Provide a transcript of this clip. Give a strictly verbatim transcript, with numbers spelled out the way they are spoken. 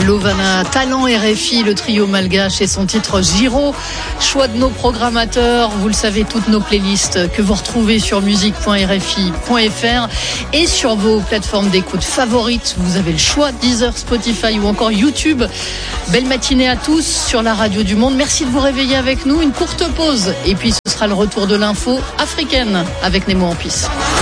Lovana, Talent R F I, le trio malgache et son titre Giro. Choix de nos programmateurs, vous le savez, toutes nos playlists que vous retrouvez sur musique point r f i point f r et sur vos plateformes d'écoute favorites. Vous avez le choix, Deezer, Spotify ou encore YouTube. Belle matinée à tous sur la radio du monde. Merci de vous réveiller avec nous. Une courte pause et puis ce sera le retour de l'info africaine avec Nemo Ampis.